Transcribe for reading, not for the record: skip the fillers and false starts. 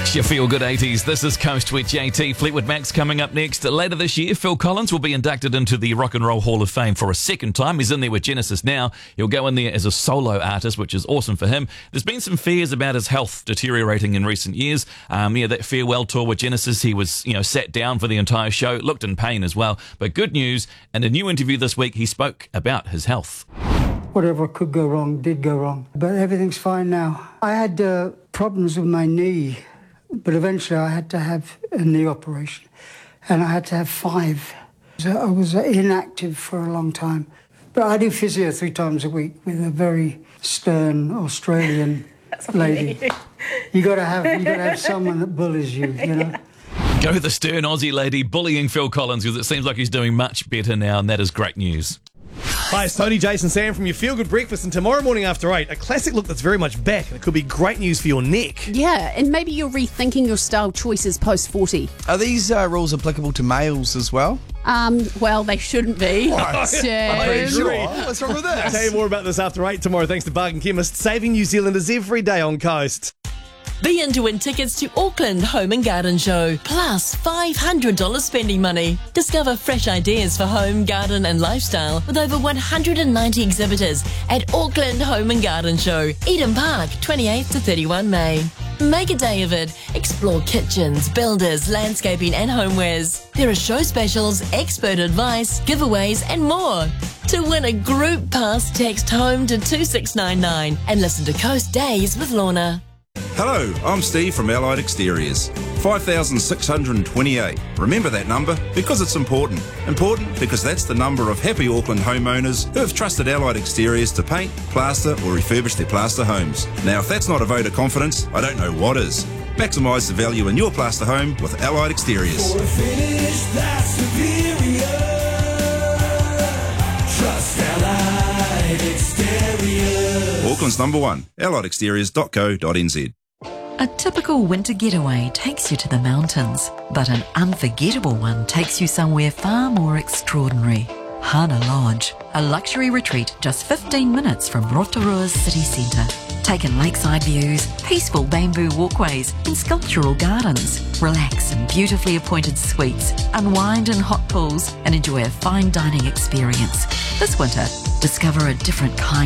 It's your Feel Good 80s. This is Coast with JT. Fleetwood Mac's coming up next. Later this year, Phil Collins will be inducted into the Rock and Roll Hall of Fame for a second time. He's in there with Genesis now. He'll go in there as a solo artist, which is awesome for him. There's been some fears about his health deteriorating in recent years. That farewell tour with Genesis, he was, sat down for the entire show, looked in pain as well. But good news, in a new interview this week, he spoke about his health. Whatever could go wrong did go wrong, but everything's fine now. I had problems with my knee, but eventually I had to have a knee operation, and I had to have 5. So I was inactive for a long time. But I do physio 3 times a week with a very stern Australian lady. You got to have someone that bullies you, Go the stern Aussie lady bullying Phil Collins, because it seems like he's doing much better now, and that is great news. Hi, it's Tony, Jason, Sam from your Feel Good Breakfast, and tomorrow morning after 8, a classic look that's very much back, and it could be great news for your neck. Yeah, and maybe you're rethinking your style choices post-40. Are these rules applicable to males as well? Well, they shouldn't be. Sure. What's wrong with this? I'll tell you more about this after 8 tomorrow, thanks to Bargain Chemist, saving New Zealanders every day on Coast. Be in to win tickets to Auckland Home and Garden Show, plus $500 spending money. Discover fresh ideas for home, garden and lifestyle with over 190 exhibitors at Auckland Home and Garden Show, Eden Park, 28th to 31 May. Make a day of it. Explore kitchens, builders, landscaping and homewares. There are show specials, expert advice, giveaways and more. To win a group pass, text HOME to 2699 and listen to Coast Days with Lorna. Hello, I'm Steve from Allied Exteriors. 5,628. Remember that number because it's important. Important because that's the number of happy Auckland homeowners who have trusted Allied Exteriors to paint, plaster or refurbish their plaster homes. Now, if that's not a vote of confidence, I don't know what is. Maximise the value in your plaster home with Allied Exteriors. For a finish that's superior, trust Allied Exteriors. Auckland's number 1, alliedexteriors.co.nz. A typical winter getaway takes you to the mountains, but an unforgettable one takes you somewhere far more extraordinary. Hana Lodge, a luxury retreat just 15 minutes from Rotorua's city centre. Take in lakeside views, peaceful bamboo walkways and sculptural gardens. Relax in beautifully appointed suites, unwind in hot pools and enjoy a fine dining experience. This winter, discover a different kind